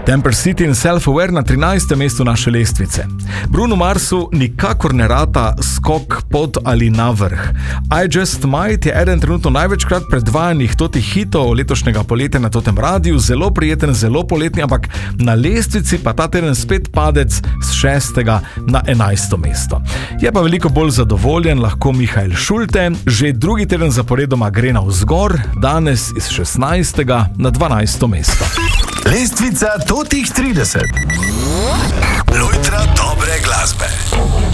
Temper City in Self-Aware na 13. mestu naše lestvice. Bruno Marsu nikakor ne rata skok pod ali na vrh. I Just Might je eden trenutno največkrat predvajanih totih hitov letošnjega poletja na totem radiju, zelo prijeten, zelo poletni, ampak na lestvici pa ta teden spet padec z 6. na 11. mesto. Je pa veliko bolj zadovoljen lahko Mihael Schulte, že drugi teden zaporedoma gre navzgor, danes iz 16. na 12. mesto. Lestvica totih 30. Lojtra dobre glasbe.